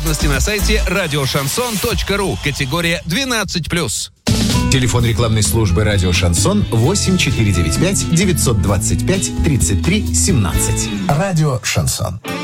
Подробности на сайте радиошансон.ру. Категория 12+. Телефон рекламной службы «Радио Шансон» 8495 925 33 17. Радио Шансон.